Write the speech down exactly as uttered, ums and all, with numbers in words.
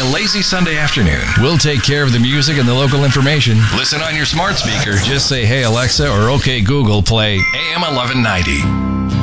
a lazy Sunday afternoon. We'll take care of the music and the local information. Listen on your smart speaker. Just say, hey, Alexa, or okay, Google, play A M eleven ninety.